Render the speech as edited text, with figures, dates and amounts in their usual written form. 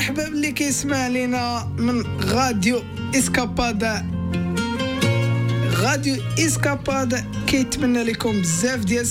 مرحبا باللي كيسمع لينا من راديو اسكابادا. راديو اسكابادا كيتمنى لكم بزاف ديال